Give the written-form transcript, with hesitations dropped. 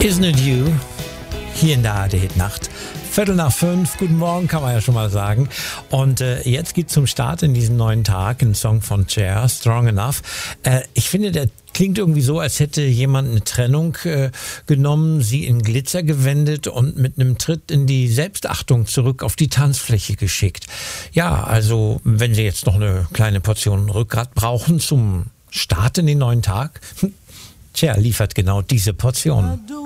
Isn't it you? Hier in der ARD-Nacht. 4:45, guten Morgen, kann man ja schon mal sagen. Und jetzt geht's zum Start in diesen neuen Tag, ein Song von Cher, Strong Enough. Ich finde, der klingt irgendwie so, als hätte jemand eine Trennung genommen, sie in Glitzer gewendet und mit einem Tritt in die Selbstachtung zurück auf die Tanzfläche geschickt. Ja, also wenn Sie jetzt noch eine kleine Portion Rückgrat brauchen zum Start in den neuen Tag, Cher liefert genau diese Portion.